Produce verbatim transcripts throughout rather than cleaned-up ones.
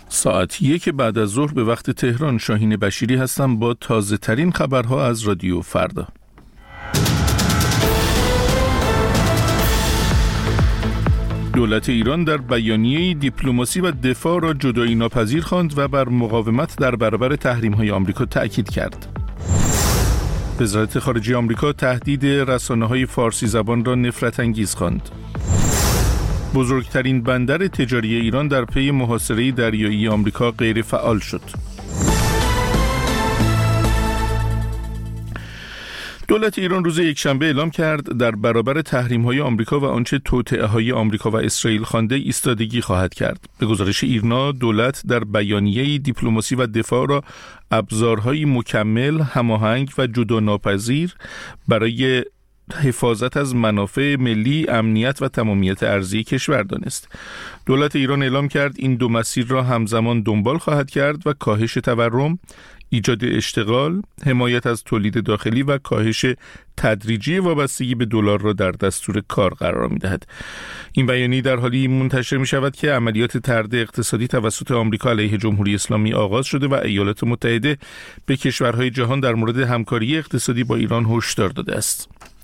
ساعت یک بعد از ظهر به وقت تهران. شاهین بشیری هستم با تازه ترین خبرها از رادیو فردا. دولت ایران در بیانیه‌ای دیپلماسی و دفاع را جدایی ناپذیر خواند و بر مقاومت در برابر تحریم‌های آمریکا تأکید کرد. وزارت خارجه آمریکا تهدید رسانه‌های فارسی زبان را نفرت انگیز خواند. بزرگترین بندر تجاری ایران در پی محاصره دریایی آمریکا غیر فعال شد. دولت ایران روز یکشنبه اعلام کرد در برابر تحریم‌های آمریکا و آنچه توطئه‌های آمریکا و اسرائیل خوانده ایستادگی خواهد کرد. به گزارش ایرنا، دولت در بیانیه‌ای دیپلماسی و دفاع را ابزارهایی مکمل، هماهنگ و جداگانه‌ناپذیر برای حفاظت از منافع ملی، امنیت و تمامیت ارضی کشور دانست. دولت ایران اعلام کرد این دو مسیر را همزمان دنبال خواهد کرد و کاهش تورم، ایجاد اشتغال، حمایت از تولید داخلی و کاهش تدریجی وابستگی به دلار را در دستور کار قرار می‌دهد. این بیانیه در حالی منتشر می‌شود که عملیات طرد اقتصادی توسط آمریکا علیه جمهوری اسلامی آغاز شده و ایالات متحده به کشورهای جهان در مورد همکاری اقتصادی با ایران هشدار داده است.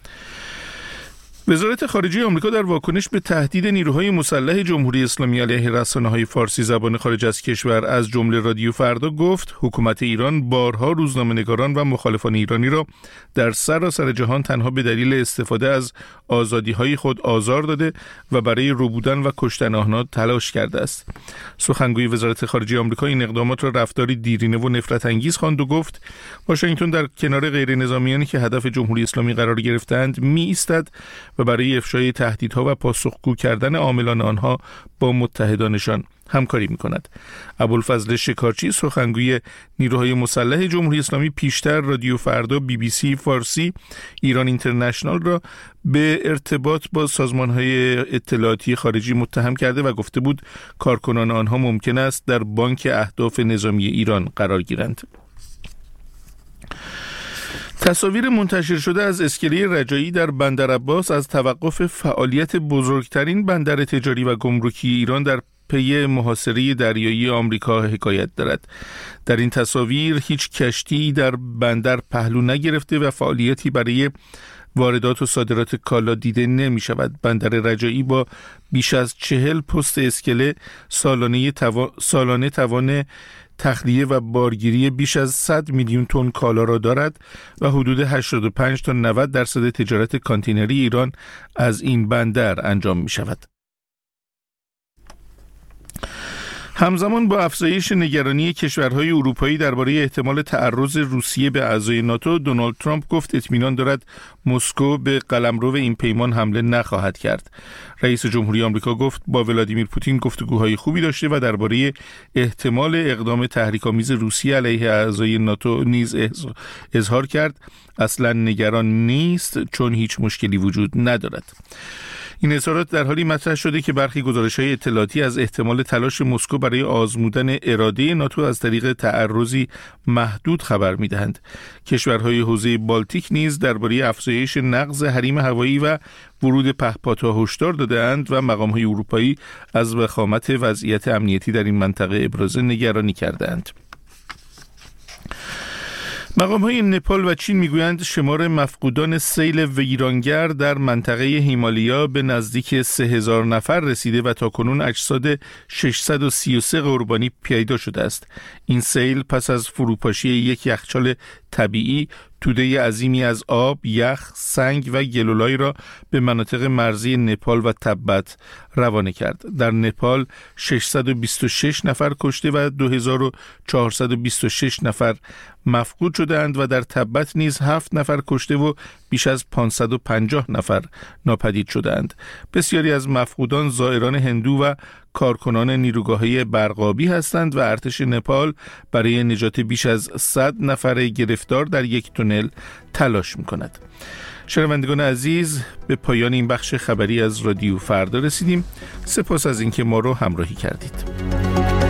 وزارت خارجه آمریکا در واکنش به تهدید نیروهای مسلح جمهوری اسلامی علیه رسانه‌های فارسی زبان خارج از کشور از جمله رادیو فردا گفت حکومت ایران بارها روزنامه‌نگاران و مخالفان ایرانی را در سراسر جهان تنها به دلیل استفاده از آزادی‌های خود آزار داده و برای ربودن و کشتن آنها تلاش کرده است. سخنگوی وزارت خارجه آمریکا این اقدامات را رفتاری دیرینه و نفرت انگیز خواند و گفت واشنگتن در کنار غیر نظامیانی که هدف جمهوری اسلامی قرار گرفتند می ایستد و برای افشای تهدیدها و پاسخگو کردن عاملان آنها با متحدانشان همکاری می‌کند. ابوالفضل شکارچی سخنگوی نیروهای مسلح جمهوری اسلامی پیشتر رادیو فردا، بی بی سی فارسی، ایران اینترنشنال را به ارتباط با سازمان‌های اطلاعاتی خارجی متهم کرده و گفته بود کارکنان آنها ممکن است در بانک اهداف نظامی ایران قرار گیرند. تصاویر منتشر شده از اسکله رجایی در بندر عباس از توقف فعالیت بزرگترین بندر تجاری و گمرکی ایران در پی محاصره دریایی آمریکا حکایت دارد. در این تصاویر هیچ کشتی در بندر پهلو نگرفته و فعالیتی برای واردات و صادرات کالا دیده نمی شود. بندر رجایی با بیش از چهل پست اسکله سالانه توان سالانه توان تخلیه و بارگیری بیش از صد میلیون تن کالا را دارد و حدود هشتاد و پنج تا نود درصد تجارت کانتینری ایران از این بندر انجام می شود. همزمان با افزایش نگرانی کشورهای اروپایی درباره احتمال تعرض روسیه به اعضای ناتو، دونالد ترامپ گفت اطمینان دارد مسکو به قلمرو این پیمان حمله نخواهد کرد. رئیس جمهوری آمریکا گفت با ولادیمیر پوتین گفتگوهای خوبی داشته و درباره احتمال اقدام تحریک‌آمیز روسیه علیه اعضای ناتو نیز اظهار کرد اصلا نگران نیست چون هیچ مشکلی وجود ندارد. این اظهارات در حالی مطرح شده که برخی گزارش‌های اطلاعاتی از احتمال تلاش مسکو برای آزمودن اراده ناتو از طریق تعرضی محدود خبر می‌دهند. کشورهای حوزه بالتیک نیز درباره افزایش نقض حریم هوایی و ورود پهپادها هشدار داده‌اند و مقام‌های اروپایی از وخامت وضعیت امنیتی در این منطقه ابراز نگرانی کرده‌اند. مقام‌های نپال و چین میگویند شمار مفقودان سیل ویرانگر در منطقه هیمالیا به نزدیک سه هزار نفر رسیده و تاکنون اجساد ششصد و سی و سه قربانی پیدا شده است. این سیل پس از فروپاشی یک یخچال طبیعی توده عظیمی از آب، یخ، سنگ و گلولای را به مناطق مرزی نپال و تبت روانه کرد. در نپال ششصد و بیست و شش نفر کشته و دو هزار و چهارصد و بیست و شش نفر مفقود شدند و در تبت نیز هفت نفر کشته و بیش از پانصد و پنجاه نفر ناپدید شدند. بسیاری از مفقودان زائران هندو و کارکنان نیروگاهی برقابی هستند و ارتش نپال برای نجات بیش از صد نفر گرفتار در یک تونل تلاش می‌کند. شنوندگان عزیز، به پایان این بخش خبری از رادیو فردا رسیدیم. سپاس از اینکه ما رو همراهی کردید.